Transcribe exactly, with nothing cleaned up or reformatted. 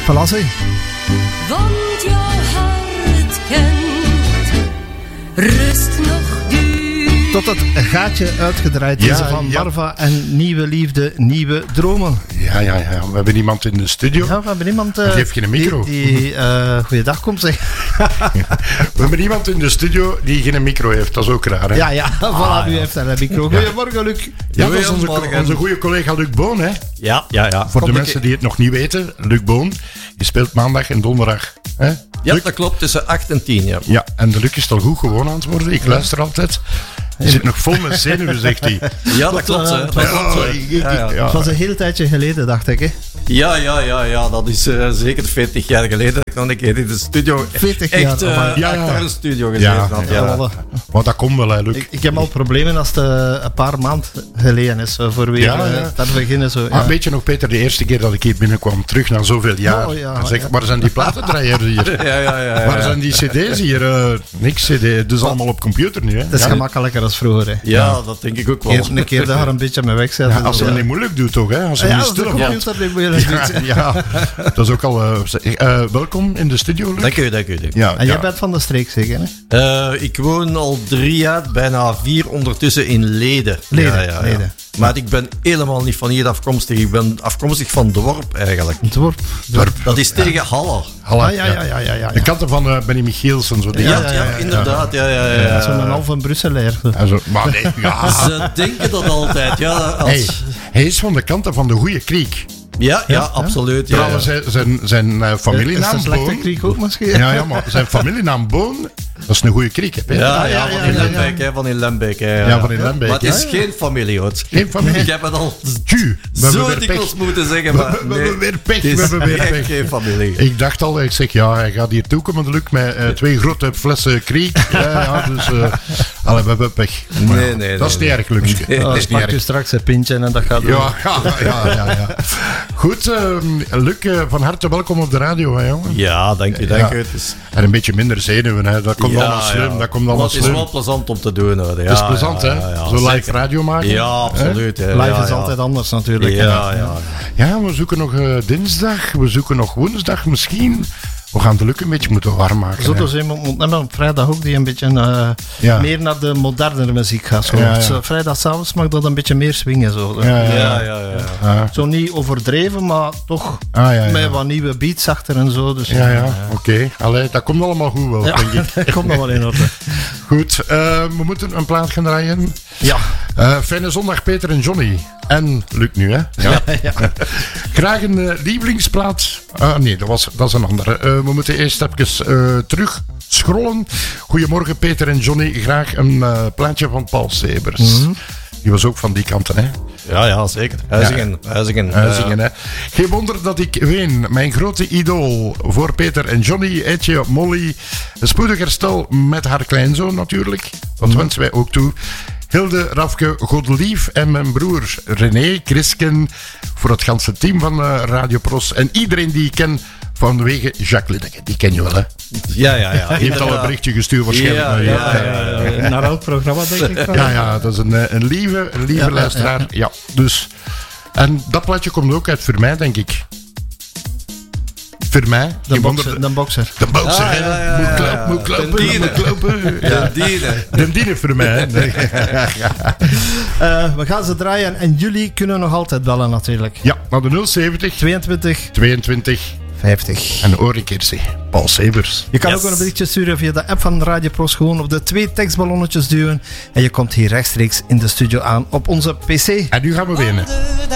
Voilà, zeg. Want jouw hart kent rust nog duur. Tot het gaatje uitgedraaid is Ja, van ja. Marva en Nieuwe Liefde, Nieuwe Dromen. Ja, ja, ja. We hebben iemand in de studio. Ja, we hebben iemand... Uh, Geef je een micro. Die, die uh, goeiedag komt, zeg. We hebben iemand in de studio die geen micro heeft. Dat is ook raar, hè? Ja, ja, voilà, Ah, nu ja. heeft hij een micro. Goedemorgen, Luc. Ja, dat is onze, Goedemorgen. onze goede collega Luc Boon, hè? Ja, ja, ja. Voor Kom de ik- mensen die het nog niet weten, Luc Boon, die speelt maandag en donderdag. Hè? Ja, Luc? dat klopt. Tussen acht en tien, ja. Ja, en de Luc is al goed gewoon aan het worden. Ik luister altijd. Je zit nog vol met zenuwen, zegt hij. Ja, dat klopt. hè. Dat Ja, klopt. hè. ik- ik- Ja, ja. ja. Het was een heel tijdje geleden, dacht ik. Hè? Ja, ja, ja, ja, dat is uh, zeker veertig jaar geleden dat ik nog een keer in de studio veertig echt jaar, uh, amai. Ja, ja. achter de studio gezeten Ja, had. ja. Ja. Voilà. Maar dat komt wel, hè, Luc. Ik, ik heb al problemen als het uh, een paar maanden geleden is, uh, voor weer Ja, uh, ja. te beginnen. Zo, Maar ja. weet je nog, Peter, de eerste keer dat ik hier binnenkwam, terug na zoveel jaar. Oh, ja, en zeg, ja. waar zijn die platendraaiers hier? Ja, ja, ja, ja. Waar zijn die cd's hier? Uh, niks cd, dus allemaal op computer nu, hè? Het is Ja. gemakkelijker dan vroeger. Hè. Ja, dat denk ik ook wel. Eer- een keer daar een beetje mee wegzetten. Ja, als ze ja. het niet moeilijk doet, toch? Hè? Als ze Ja, niet als de stil valt. computer niet moeilijk Ja, doet. ja, dat is ook al... Uh, uh, welkom in de studio, Luc. Dank u, dank u. Dank u. Ja, En jij ja. bent van de streek, zeker? Hè? Uh, ik woon al drie jaar, bijna vier ondertussen in Leden. Leden, Ja, ja, ja. Leden. Maar ik ben helemaal niet van hier afkomstig. Ik ben afkomstig van Dorp eigenlijk. Het dorp. Dorp. Dat is tegen Halle. Hallo, Ah, ja, ja, ja, ja, ja. De kanten van uh, Benny Michiels en zo. Die Ja, ja, ja, ja, ja. inderdaad. Ja, ja, ja, ja. Zo'n halve Brusselaar. En zo. Maar nee, ja. Ze denken dat altijd. Ja, als... Hey, hij is van de kanten van de Goeie Kriek. ja, ja, absoluut. Ja, Trouwens, ja. zijn, zijn, zijn uh, Is familienaam dat slechte Boon... kriek ook misschien? Ja, ja, maar zijn familienaam Boon, dat is een goede kriek, hè, Peter? Ja, ja, ja, ja, van ja, in ja. Lembeek, hè, van in Lembeek. hè, Ja, Ja, van in Lembeek, Maar het is ja, geen familie, hoor. Geen familie. Ik heb het al Tju, we hebben zo weer dikwijls pech. moeten zeggen, We, maar we- we nee, hebben weer pech, het we is hebben weer echt pech. geen familie. Ik dacht al, ik zeg, ja, hij gaat hier toekomen, Luc, met uh, twee grote flessen kriek. Ja, ja, dus, uh, allee, we hebben pech. Maar Nee, ja, nee, dat is nee, niet erg, Luc. Nee. Oh, Dat is niet pak je erg. straks een pintje en dat gaat Ja, ja, ja, ja, ja. Goed, uh, Luc, uh, van harte welkom op de radio, hè, jongen. Ja, dank u, dank Ja. u. Het is, En een beetje minder zenuwen, hè. Dat komt ja, allemaal slim, ja. dat komt Maar allemaal het is slim. wel plezant om te doen, hoor. Ja, Het is plezant, ja, hè? ja, ja, Zo live zeker. radio maken. Ja, absoluut. hè. Live ja, is ja. altijd anders natuurlijk. Ja, ja, ja. Ja, we zoeken nog uh, dinsdag, we zoeken nog woensdag misschien. We gaan de Luc een beetje moeten warm maken. Zo hè. dus iemand moet nemen op vrijdag ook die een beetje uh, Ja. meer naar de modernere muziek gaat. Zo. Ja, ja. Zo, vrijdagavond mag dat een beetje meer swingen. Zo, Ja, ja, Ja, ja. ja, ja. Ja. Zo niet overdreven, maar toch Ah, ja, ja. met wat nieuwe beats achter en zo. Dus, Ja, ja, oké. Allee, dat komt allemaal goed wel, Ja, denk ik. dat komt nog wel in orde. Goed, uh, we moeten een plaat gaan draaien. Ja. Uh, fijne zondag, Peter en Johnny. En Luc nu, hè? Ja. Ja. Graag een uh, lievelingsplaat. Ah, nee, dat, was, dat is een andere. Uh, we moeten eerst even uh, terug scrollen. Goedemorgen, Peter en Johnny. Graag een uh, plaatje van Paul Sebers. Mhm. Die was ook van die kanten, hè? Ja, ja, zeker. Huizingen, Huizingen. Huizingen, hè. Geen wonder dat ik ween. Mijn grote idool voor Peter en Johnny, Etje, Molly. Een spoedig herstel met haar kleinzoon natuurlijk. Dat wensen wij ook toe. Hilde, Rafke, Godelief en mijn broer René, Chrisken. Voor het ganse team van uh, Radio Pros. En iedereen die ik ken vanwege Jacques Liddeke. Die ken je wel, hè? Ja, ja, ja. Die heeft al een berichtje gestuurd waarschijnlijk. Ja, naar je. ja, ja, ja. Uh, naar elk programma, denk ik. Ja, ja, dat is een, uh, een lieve, een lieve Ja, ja, luisteraar. Ja, dus. En dat plaatje komt ook uit voor mij, denk ik. Voor mij. De Geen boxer. wonder- De boxer. De boxer, Ah, hè. ja, ja, Moet ja, kloppen, ja. moet kloppen, Den Diene. moet kloppen. Ja. Ja. Dienen. De dienen voor mij, hè. Nee. Uh, we gaan ze draaien en jullie kunnen nog altijd bellen natuurlijk. Ja, naar de nul zeventig, tweeëntwintig tweeëntwintig vijftig. en hoor ik eerst, Paul Sebers. Je kan Yes. ook een berichtje sturen via de app van Radio Pros. Gewoon op de twee tekstballonnetjes duwen. En je komt hier rechtstreeks in de studio aan op onze pc. En nu gaan we winnen.